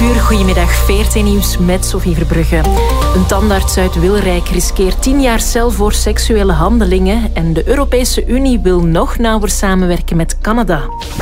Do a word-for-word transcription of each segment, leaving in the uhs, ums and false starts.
uur, goedemiddag, veertien nieuws met Sophie Verbrugge. Een tandarts uit Wilrijk riskeert tien jaar cel voor seksuele handelingen en de Europese Unie wil nog nauwer samenwerken met Canada.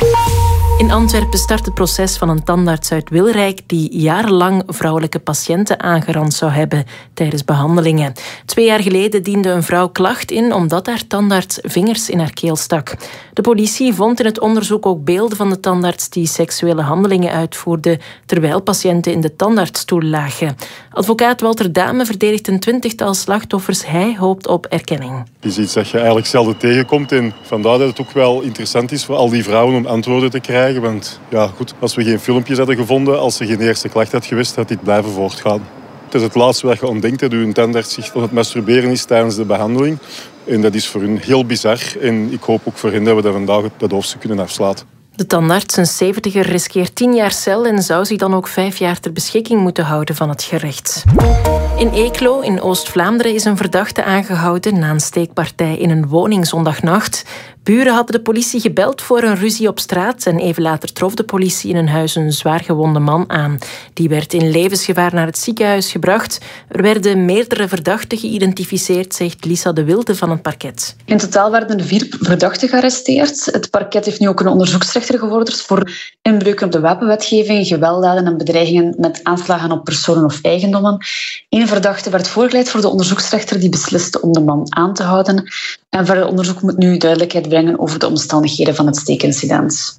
In Antwerpen start het proces van een tandarts uit Wilrijk die jarenlang vrouwelijke patiënten aangerand zou hebben tijdens behandelingen. Twee jaar geleden diende een vrouw klacht in omdat haar tandarts vingers in haar keel stak. De politie vond in het onderzoek ook beelden van de tandarts die seksuele handelingen uitvoerde terwijl patiënten in de tandartsstoel lagen. Advocaat Walter Dame verdedigt een twintigtal slachtoffers. Hij hoopt op erkenning. Het is iets dat je eigenlijk zelden tegenkomt en vandaar dat het ook wel interessant is voor al die vrouwen om antwoorden te krijgen. Want ja, goed, als we geen filmpjes hadden gevonden, als er geen eerste klacht had geweest, had dit blijven voortgaan. Het is het laatste wat je ontdenkt, dat uw tandarts zich aan het masturberen is tijdens de behandeling. En dat is voor hun heel bizar. En ik hoop ook voor hen dat we dat vandaag dat hoofdstuk kunnen afsluiten. De tandarts, een zeventiger, riskeert tien jaar cel en zou zich dan ook vijf jaar ter beschikking moeten houden van het gerecht. In Eeklo, in Oost-Vlaanderen, is een verdachte aangehouden na een steekpartij in een woning zondagnacht. Buren hadden de politie gebeld voor een ruzie op straat en even later trof de politie in een huis een zwaargewonde man aan. Die werd in levensgevaar naar het ziekenhuis gebracht. Er werden meerdere verdachten geïdentificeerd, zegt Lisa de Wilde van het parket. In totaal werden er vier verdachten gearresteerd. Het parket heeft nu ook een onderzoeksrechter gevorderd voor inbreuken op de wapenwetgeving, gewelddaden en bedreigingen met aanslagen op personen of eigendommen. Eén verdachte werd voorgeleid voor de onderzoeksrechter die besliste om de man aan te houden. En verder onderzoek moet nu duidelijkheid brengen over de omstandigheden van het steekincident.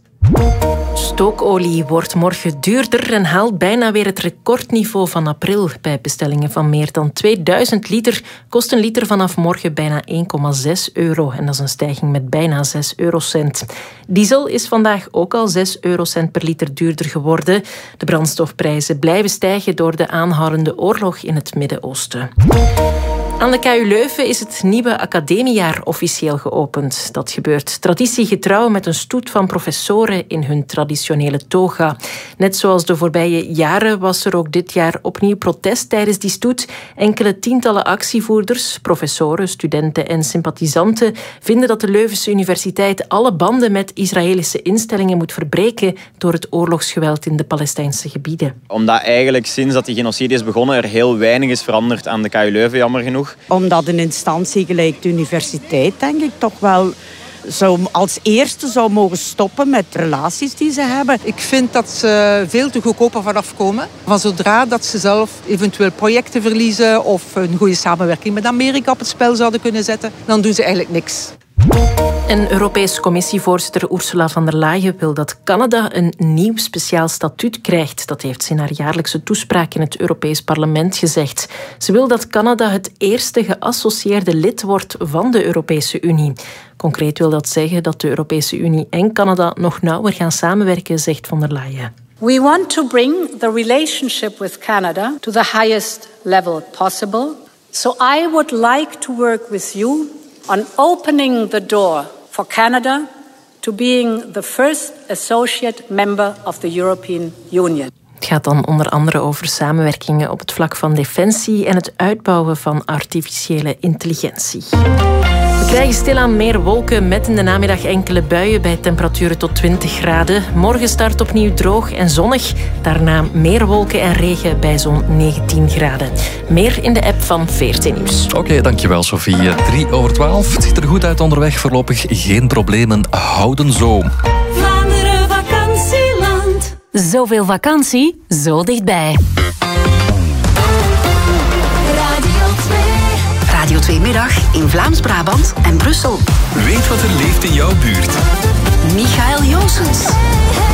Stookolie wordt morgen duurder en haalt bijna weer het recordniveau van april. Bij bestellingen van meer dan tweeduizend liter kost een liter vanaf morgen bijna één komma zes euro. En dat is een stijging met bijna zes eurocent. Diesel is vandaag ook al zes eurocent per liter duurder geworden. De brandstofprijzen blijven stijgen door de aanhoudende oorlog in het Midden-Oosten. Aan de K U Leuven is het nieuwe academiejaar officieel geopend. Dat gebeurt traditiegetrouw met een stoet van professoren in hun traditionele toga. Net zoals de voorbije jaren was er ook dit jaar opnieuw protest tijdens die stoet. Enkele tientallen actievoerders, professoren, studenten en sympathisanten vinden dat de Leuvense Universiteit alle banden met Israëlische instellingen moet verbreken door het oorlogsgeweld in de Palestijnse gebieden. Omdat eigenlijk sinds dat die genocide is begonnen er heel weinig is veranderd aan de K U Leuven, jammer genoeg. Omdat een instantie gelijk de universiteit, denk ik, toch wel zou als eerste zou mogen stoppen met relaties die ze hebben. Ik vind dat ze veel te goedkoper vanaf komen. Van zodra dat ze zelf eventueel projecten verliezen of een goede samenwerking met Amerika op het spel zouden kunnen zetten, dan doen ze eigenlijk niks. En Europese Commissievoorzitter Ursula von der Leyen wil dat Canada een nieuw speciaal statuut krijgt. Dat heeft ze in haar jaarlijkse toespraak in het Europees Parlement gezegd. Ze wil dat Canada het eerste geassocieerde lid wordt van de Europese Unie. Concreet wil dat zeggen dat de Europese Unie en Canada nog nauwer gaan samenwerken, zegt von der Leyen. We want to bring the relationship with Canada to the highest level possible. So I would like to work with you on opening the door for Canada to being the first associate member of the European Union. Het gaat dan onder andere over samenwerkingen op het vlak van defensie en het uitbouwen van artificiële intelligentie. We krijgen stilaan meer wolken met in de namiddag enkele buien bij temperaturen tot twintig graden. Morgen start opnieuw droog en zonnig. Daarna meer wolken en regen bij zo'n negentien graden. Meer in de app van veertien Nieuws. Oké, okay, dankjewel Sophie. drie over twaalf. Het ziet er goed uit onderweg. Voorlopig geen problemen. Houden zo. Vlaanderen vakantieland. Zoveel vakantie, zo dichtbij. Radio twee Middag in Vlaams-Brabant en Brussel. Weet wat er leeft in jouw buurt. Michael Joosens.